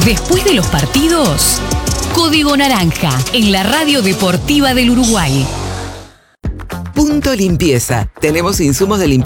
Después de los partidos, Código Naranja, en la Radio Deportiva del Uruguay. Punto Limpieza. Tenemos insumos de limpieza